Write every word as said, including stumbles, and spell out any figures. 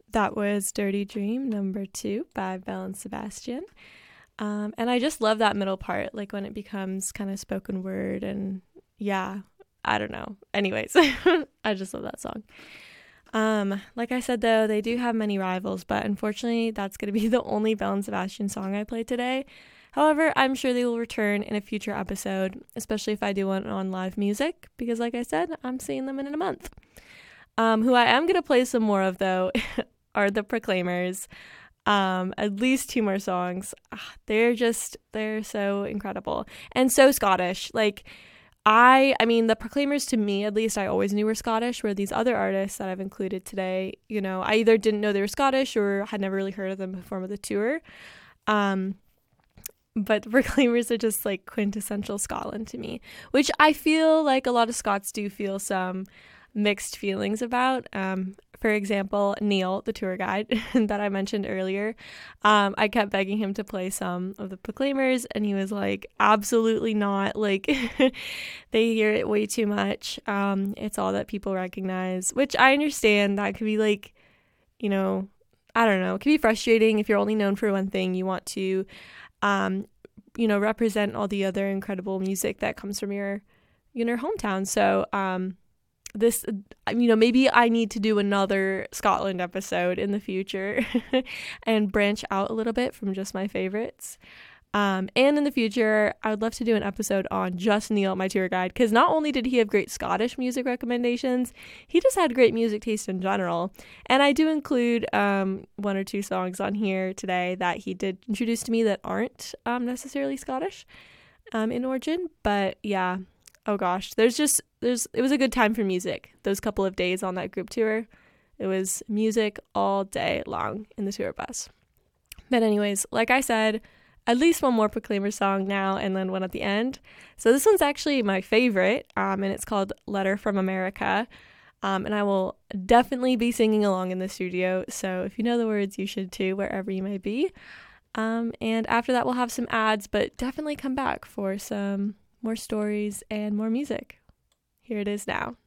That was Dirty Dream number two by Belle and Sebastian. Um, and I just love that middle part, like when it becomes kind of spoken word and yeah, I don't know. Anyways, I just love that song. Um, like I said, though, they do have many rivals, but unfortunately, that's going to be the only Belle and Sebastian song I play today. However, I'm sure they will return in a future episode, especially if I do one on live music, because like I said, I'm seeing them in a month. Um, who I am going to play some more of, though, are the Proclaimers. Um, at least two more songs. Ah, they're just, they're so incredible. And so Scottish. Like, I, I mean, the Proclaimers, to me, at least, I always knew were Scottish, where these other artists that I've included today, you know, I either didn't know they were Scottish or had never really heard of them before the tour. Um, but the Proclaimers are just like quintessential Scotland to me, which I feel like a lot of Scots do feel some mixed feelings about. Um, for example, Neil, the tour guide that I mentioned earlier, um, I kept begging him to play some of the Proclaimers, and he was like, absolutely not. Like, they hear it way too much. Um, it's all that people recognize, which I understand. That could be like, you know, I don't know, it can be frustrating if you're only known for one thing. You want to, um, you know, represent all the other incredible music that comes from your, you know, hometown. So, um, this, you know, maybe I need to do another Scotland episode in the future and branch out a little bit from just my favorites. Um, and in the future, I would love to do an episode on just Neil, my tour guide, because not only did he have great Scottish music recommendations, he just had great music taste in general. And I do include um, one or two songs on here today that he did introduce to me that aren't um, necessarily Scottish um, in origin. But yeah, oh gosh, there's just, there's, it was a good time for music. Those couple of days on that group tour, it was music all day long in the tour bus. But anyways, like I said, at least one more Proclaimer song now and then one at the end. So this one's actually my favorite, um, and it's called Letter from America. Um, and I will definitely be singing along in the studio. So if you know the words, you should too, wherever you may be. Um, and after that, we'll have some ads, but definitely come back for some more stories and more music. Here it is now.